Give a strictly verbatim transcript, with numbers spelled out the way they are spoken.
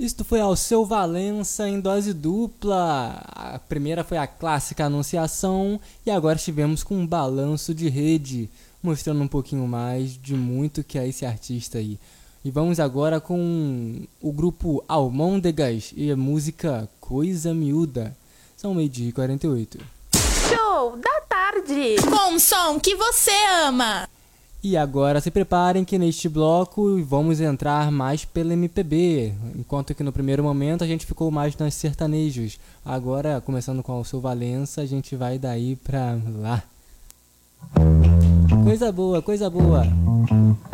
Isto foi Alceu Valença em dose dupla. A primeira foi a clássica Anunciação e agora estivemos com um balanço de rede, mostrando um pouquinho mais de muito que é esse artista aí. E vamos agora com o grupo Almôndegas e a música Coisa Miúda. São meio-dia e quarenta e oito. Show da tarde! Com um som que você ama! E agora se preparem que neste bloco vamos entrar mais pela M P B, enquanto que no primeiro momento a gente ficou mais nos sertanejos. Agora, começando com o Alceu Valença, a gente vai daí pra lá. Coisa boa, coisa boa!